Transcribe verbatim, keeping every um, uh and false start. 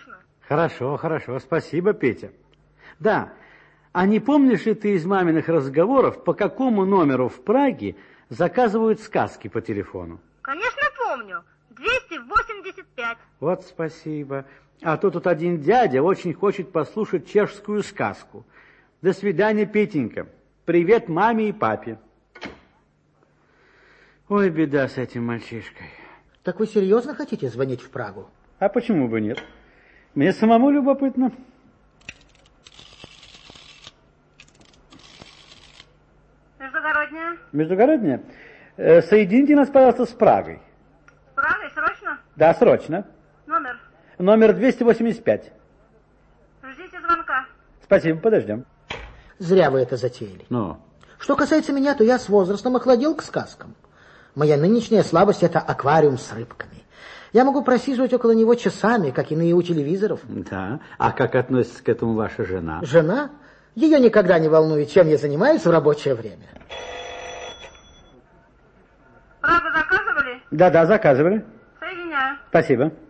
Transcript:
срочно. Хорошо, хорошо, спасибо, Петя. Да, а не помнишь ли ты из маминых разговоров, по какому номеру в Праге заказывают сказки по телефону? Конечно, помню. двести восемьдесят пять. Вот спасибо. А то тут один дядя очень хочет послушать чешскую сказку. До свидания, Петенька. Привет маме и папе. Ой, беда с этим мальчишкой. Так вы серьезно хотите звонить в Прагу? А почему бы нет? Мне самому любопытно. Междугородняя. Междугородняя? Э, соедините нас, пожалуйста, с Прагой. С Прагой срочно? Да, срочно. Номер? Номер двести восемьдесят пять. Ждите звонка. Спасибо, подождем. Зря вы это затеяли. Ну? Что касается меня, то я с возрастом охладел к сказкам. Моя нынешняя слабость — это аквариум с рыбками. Я могу просиживать около него часами, как иные у телевизоров. Да. А как относится к этому ваша жена? Жена? Ее никогда не волнует, чем я занимаюсь в рабочее время. Прагу заказывали? Да-да, заказывали. Соединяю. Спасибо.